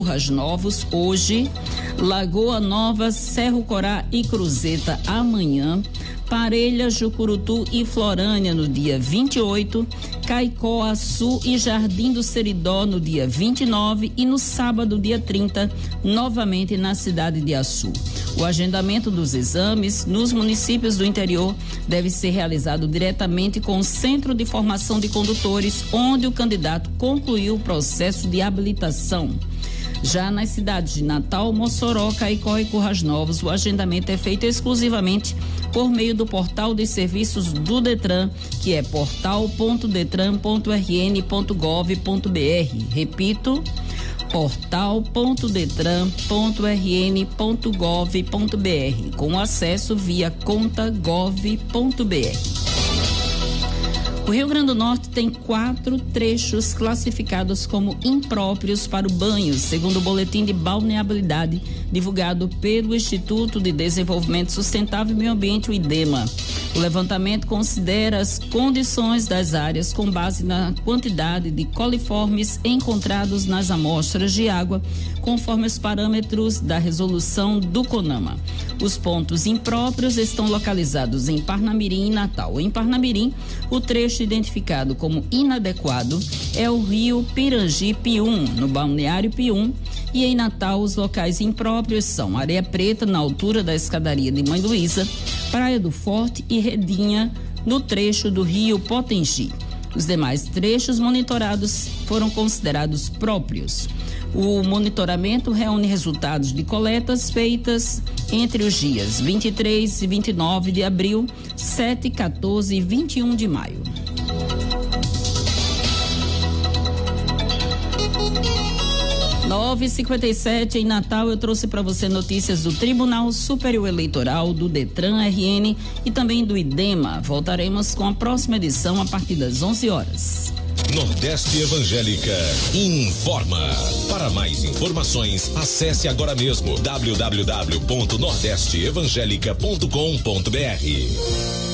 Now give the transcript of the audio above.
Currais Novos hoje, Lagoa Nova, Cerro Corá e Cruzeta amanhã, Parelha, Jucurutu e Florânia no dia 28, Caicó, Açu e Jardim do Seridó no dia 29 e no sábado, dia 30, novamente na cidade de Açu. O agendamento dos exames nos municípios do interior deve ser realizado diretamente com o Centro de Formação de Condutores, onde o candidato concluiu o processo de habilitação. Já nas cidades de Natal, Mossoró, Caicó e Currais Novos, o agendamento é feito exclusivamente por meio do portal de serviços do Detran, que é portal.detran.rn.gov.br. Repito, portal.detran.rn.gov.br, com acesso via conta gov.br. O Rio Grande do Norte tem 4 trechos classificados como impróprios para o banho, segundo o boletim de balneabilidade divulgado pelo Instituto de Desenvolvimento Sustentável e Meio Ambiente, o IDEMA. O levantamento considera as condições das áreas com base na quantidade de coliformes encontrados nas amostras de água, conforme os parâmetros da resolução do CONAMA. Os pontos impróprios estão localizados em Parnamirim e Natal. Em Parnamirim, o trecho identificado como inadequado é o rio Pirangi-Pium, no balneário Pium, e em Natal os locais impróprios são Areia Preta, na altura da escadaria de Mãe Luísa, Praia do Forte e Redinha, no trecho do rio Potengi. Os demais trechos monitorados foram considerados próprios. O monitoramento reúne resultados de coletas feitas entre os dias 23 e 29 de abril, 7, 14 e 21 de maio. Nove e 57 em Natal, eu trouxe para você notícias do Tribunal Superior Eleitoral, do Detran RN e também do IDEMA. Voltaremos com a próxima edição a partir das 11 horas. Nordeste Evangélica informa. Para mais informações, acesse agora mesmo www.nordesteevangelica.com.br.